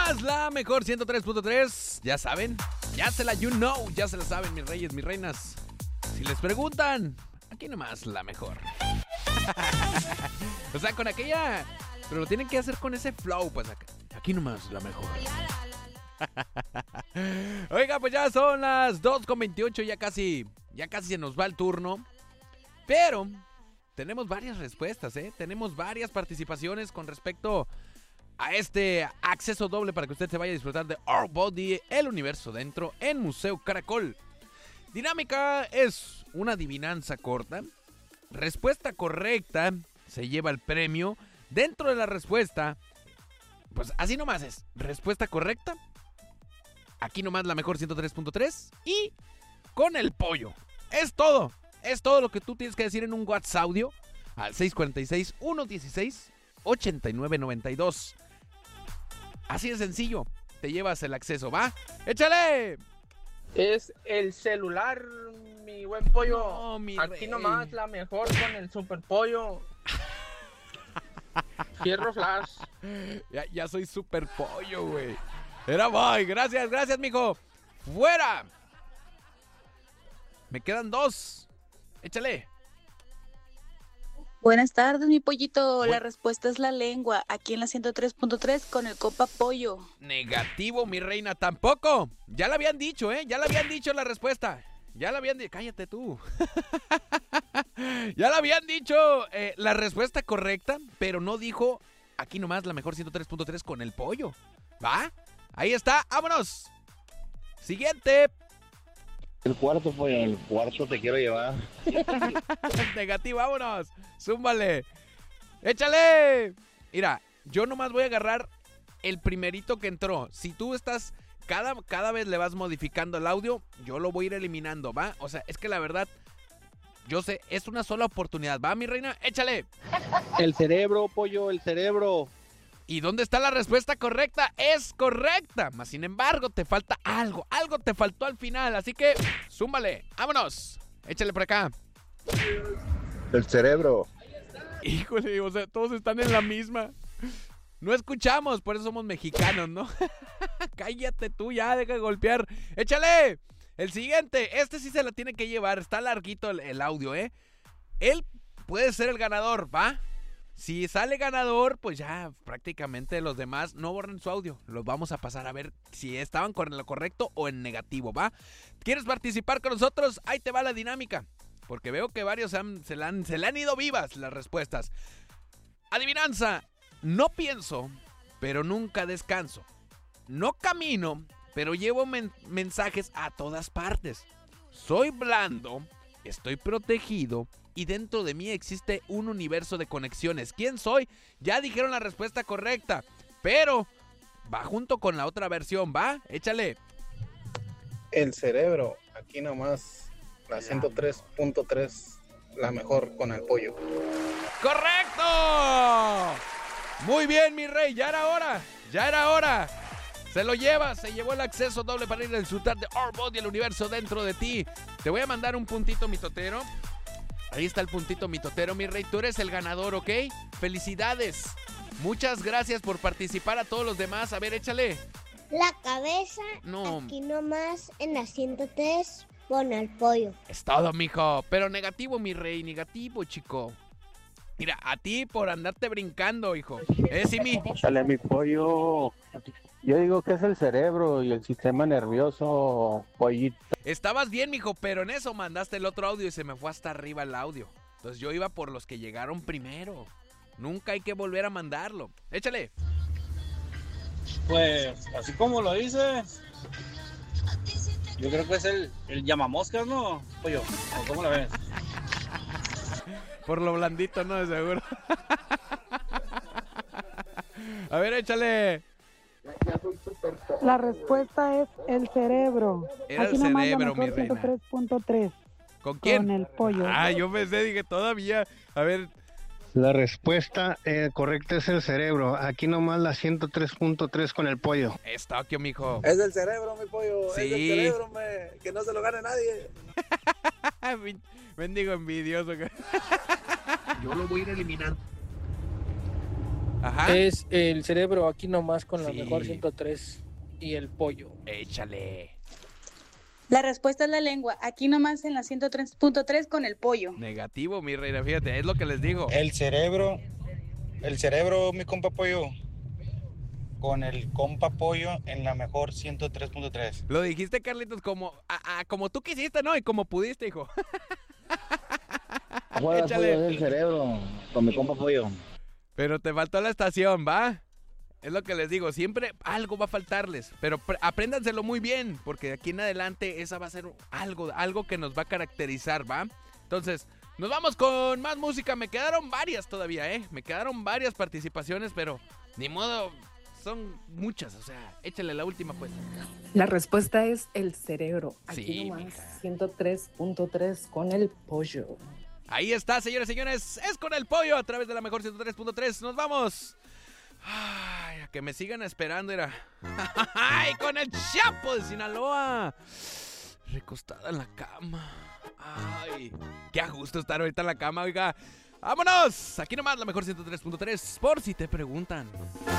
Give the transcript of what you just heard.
más, la mejor 103.3. Ya saben, ya se la ya se la saben, mis reyes, mis reinas. Si les preguntan, aquí nomás la mejor. O sea, con aquella... Pero lo tienen que hacer con ese flow, pues aquí nomás la mejor. Oiga, pues ya son las 2:28, ya casi se nos va el turno. Pero tenemos varias respuestas, tenemos varias participaciones con respecto a este acceso doble para que usted se vaya a disfrutar de Our Body, el universo dentro, en Museo Caracol. Dinámica es una adivinanza corta. Respuesta correcta se lleva el premio. Dentro de la respuesta, pues así nomás es. Respuesta correcta. Aquí nomás la mejor 103.3 y con el pollo. Es todo lo que tú tienes que decir en un WhatsApp audio al 646-116-8992. Así de sencillo, te llevas el acceso, ¿va? ¡Échale! Es el celular, mi buen pollo. No, mi aquí rey. nomás la mejor con el super pollo. Fierro Flash. Ya soy super pollo, güey. Era boy. Gracias, mijo. ¡Fuera! Me quedan 2. Échale. Buenas tardes, mi pollito. La respuesta es la lengua, aquí en la 103.3 con el Copa Pollo. Negativo, mi reina, tampoco. Ya la habían dicho, ya la habían dicho la respuesta. Ya la habían dicho. Cállate tú. Ya la habían dicho la respuesta correcta, pero no dijo aquí nomás la mejor 103.3 con el pollo. ¿Va? Ahí está, vámonos. Siguiente. El cuarto, pollo, el cuarto te quiero llevar. Negativo, vámonos. Zúmbale. Échale. Mira, yo nomás voy a agarrar el primerito que entró. Si tú estás, cada vez le vas modificando el audio, yo lo voy a ir eliminando, ¿va? O sea, es que la verdad, yo sé, es una sola oportunidad, ¿va, mi reina? Échale. El cerebro, pollo, el cerebro. ¿Y dónde está la respuesta correcta? Es correcta, mas sin embargo te falta algo te faltó al final, así que zúmbale, vámonos, échale por acá. El cerebro. Híjole, o sea, todos están en la misma. No escuchamos, por eso somos mexicanos, ¿no? Cállate tú, ya, deja de golpear. Échale, el siguiente, este sí se la tiene que llevar, está larguito el audio, Él puede ser el ganador, ¿va? Si sale ganador, pues ya prácticamente los demás no borren su audio. Los vamos a pasar a ver si estaban con lo correcto o en negativo, ¿va? ¿Quieres participar con nosotros? Ahí te va la dinámica. Porque veo que varios se le han ido vivas las respuestas. Adivinanza. No pienso, pero nunca descanso. No camino, pero llevo mensajes a todas partes. Soy blando, estoy protegido y dentro de mí existe un universo de conexiones. ¿Quién soy? Ya dijeron la respuesta correcta, pero va junto con la otra versión, ¿va? Échale. El cerebro, aquí nomás la 103.3, la mejor con el pollo. ¡Correcto! Muy bien, mi rey, ya era hora. Se llevó el acceso doble para ir a disfrutar de Our Body, el universo dentro de ti. Te voy a mandar un puntito mitotero. Ahí está el puntito mitotero, mi rey. Tú eres el ganador, ¿ok? ¡Felicidades! Muchas gracias por participar a todos los demás. A ver, échale. La cabeza, no. Aquí nomás en la 103 con el pollo. Es todo, mijo. Pero negativo, mi rey, negativo, chico. Mira, a ti por andarte brincando, hijo. Simi. Dale, mi pollo. Yo digo que es el cerebro y el sistema nervioso, pollito. Estabas bien, mijo, pero en eso mandaste el otro audio y se me fue hasta arriba el audio. Entonces yo iba por los que llegaron primero. Nunca hay que volver a mandarlo. Échale. Pues, así como lo dices, yo creo que es el llamamoscas, ¿no, pollo? ¿O cómo la ves? Por lo blandito, ¿no? De seguro. A ver, échale. La respuesta es el cerebro. Era Aquí el nomás cerebro, la mejor mi reina. 103.3. ¿Con quién? Con el pollo. Ah, yo pensé, dije, todavía. A ver. La respuesta correcta es el cerebro. Aquí nomás la 103.3 con el pollo. Está aquí, mijo. Es del cerebro, mi pollo. Sí. Es del cerebro, que no se lo gane nadie. Mendigo envidioso. Yo lo voy a ir eliminando. Ajá. Es el cerebro aquí nomás con la Sí. mejor 103 y el pollo. Échale. La respuesta es la lengua. Aquí nomás en la 103.3 con el pollo. Negativo, mi reina, fíjate, es lo que les digo. El cerebro, mi compa pollo, con el compa pollo en la mejor 103.3. Lo dijiste, Carlitos, como tú quisiste, ¿no? Y como pudiste, hijo. Juega Échale. pollo del cerebro con mi compa pollo. Pero te faltó la estación, ¿va? Es lo que les digo, siempre algo va a faltarles, pero apréndanselo muy bien, porque de aquí en adelante esa va a ser algo que nos va a caracterizar, ¿va? Entonces, nos vamos con más música. Me quedaron varias todavía, ¿eh? Me quedaron varias participaciones, pero ni modo, son muchas, o sea, échale la última, pues. La respuesta es el cerebro. Aquí Sí, nomás, mija. 103.3 con el pollo. Ahí está, señores y señores, es con el pollo a través de la mejor 103.3. Nos vamos. Ay, a que me sigan esperando, era. Ay, con el Chapo de Sinaloa. Recostada en la cama. Ay, qué a gusto estar ahorita en la cama, oiga. ¡Vámonos! Aquí nomás la mejor 103.3, por si te preguntan.